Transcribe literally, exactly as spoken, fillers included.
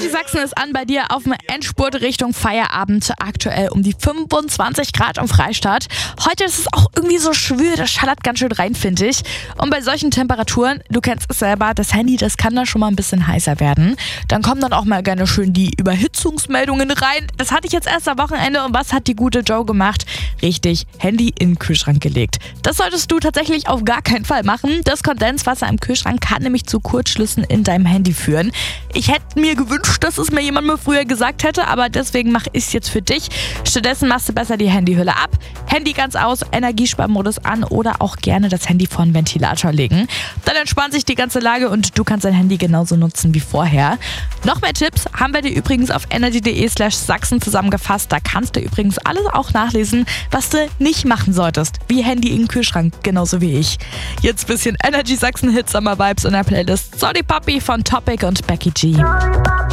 Energy Sachsen ist an bei dir auf dem Endspurt Richtung Feierabend. Aktuell um die fünfundzwanzig Grad im Freistaat. Heute ist es auch irgendwie so schwül, das schallert ganz schön rein, finde ich. Und bei solchen Temperaturen, du kennst es selber, das Handy, das kann da schon mal ein bisschen heißer werden. Dann kommen dann auch mal gerne schön die Überhitzungsmeldungen rein. Das hatte ich jetzt erst am Wochenende und was hat die gute Joe gemacht? Richtig, Handy in den Kühlschrank gelegt. Das solltest du tatsächlich auf gar keinen Fall machen. Das Kondenswasser im Kühlschrank kann nämlich zu Kurzschlüssen in deinem Handy führen. Ich hätte mir gewünscht, dass es mir jemand mal früher gesagt hätte, aber deswegen mache ich es jetzt für dich. Stattdessen machst du besser die Handyhülle ab, Handy ganz aus, Energiesparmodus an oder auch gerne das Handy vor den Ventilator legen. Dann entspannt sich die ganze Lage und du kannst dein Handy genauso nutzen wie vorher. Noch mehr Tipps haben wir dir übrigens auf energy.de slash Sachsen zusammengefasst. Da kannst du übrigens alles auch nachlesen, was du nicht machen solltest. Wie Handy in den Kühlschrank, genauso wie ich. Jetzt ein bisschen Energy Sachsen Hits Summer Vibes in der Playlist Sorry Puppy von Topic und Becky G.